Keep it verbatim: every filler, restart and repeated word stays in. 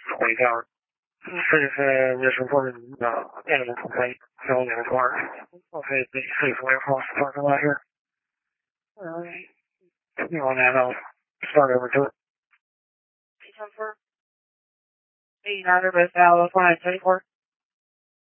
twenty tower. City uh, just reported uh, animal complaint filling in the car. Okay, be safely across the parking lot here. Alright. You on that, I'll start over to it. eighty-nine, West Dallas, line twenty-four.